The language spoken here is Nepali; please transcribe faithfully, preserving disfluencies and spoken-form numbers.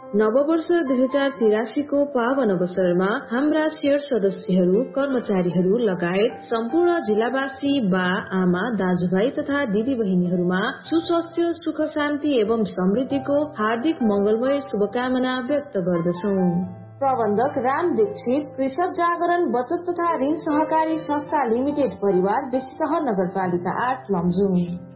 नववर्ष दुई हजार तिरासी को पावन अवसरमा हाम्रा शेयर सदस्यहरू, कर्मचारीहरू लगायत सम्पूर्ण जिल्लावासी बा आमा दाजुभाइ तथा दिदी बहिनीहरूमा सुस्वास्थ्य, सुख शान्ति एवं समृद्धिको हार्दिक मंगलमय शुभकामना व्यक्त गर्दछौं। प्रबन्धक राम दीक्षित, कृषक जागरण बचत तथा ऋण सहकारी संस्था लिमिटेड परिवार, बेसीसहर नगरपालिका आठ लमजुङ।